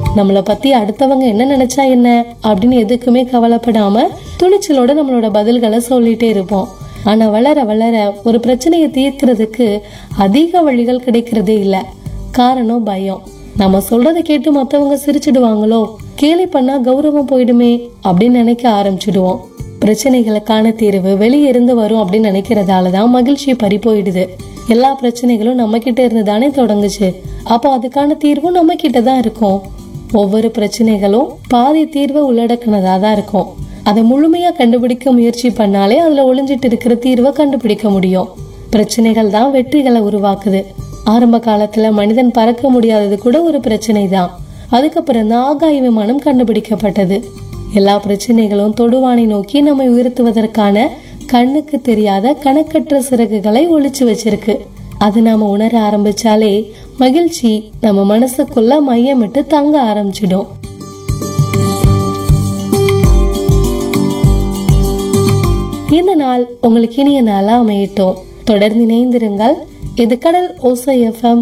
நம்மளை பத்தி அடுத்தவங்க என்ன நினைச்சா என்ன அப்படின்னு எதுக்குமே கவலைப்படாம துணிச்சலோட நம்மளோட பதில்களை சொல்லிட்டே இருப்போம். ஆனா வளர வளர ஒரு பிரச்சனையை தீர்க்கிறதுக்கு அதிக வழிகள் கிடைக்கிறதே இல்ல. காரணம் பயம். நம்ம சொல்றதை கேட்டு மத்தவங்க சிரிச்சிடுவாங்களோ, கேலி பண்ணா கௌரவம் போயிடுமே அப்படின்னு நினைக்க ஆரம்பிச்சிடுவோம். பிரச்சனைகளுக்கான தீர்வு வெளியே இருந்து வரும் அப்படின்னு நினைக்கிறதாலதான் மகிழ்ச்சி பறி போயிடுது. எல்லா பிரச்சனைகளும் நம்ம கிட்ட இருந்து தானே தொடங்குச்சு. அப்போ அதுக்கான தீர்வும் நம்ம கிட்டதான் இருக்கும். ஒவ்வொரு பிரச்சனைகளும் பாதி தீர்வை உள்ளடக்கினதா தான் இருக்கும். அதை முழுமையா கண்டுபிடிக்க முயற்சி பண்ணாலே அதுல ஒளிஞ்சிட்டு இருக்கிற தீர்வை கண்டுபிடிக்க முடியும். பிரச்சனைகள் தான் வெற்றிகளை உருவாக்குது. ஆரம்ப காலத்துல மனிதன் பறக்க முடியாதது கூட ஒரு பிரச்சனை தான். அதுக்கப்புறம் தான் ஆகாய விமானம் கண்டுபிடிக்கப்பட்டது. எல்லா பிரச்சனைகளும் தொடுவானை நோக்கி நம்மை உயர்த்துவதற்கான கண்ணுக்கு தெரியாத கணக்கற்ற சிறகுகளை ஒளிச்சு வச்சிருக்கு. அது நாம உணர ஆரம்பிச்சாலே மகிழ்ச்சி நம்ம மனசுக்குள்ள மையமிட்டு தங்க ஆரம்பிச்சிடும். இந்த நாள் உங்களுக்கு இனிய நாளா அமையட்டும். தொடர்ந்து இணைந்திருங்கள். இது கடல் ஓசை FM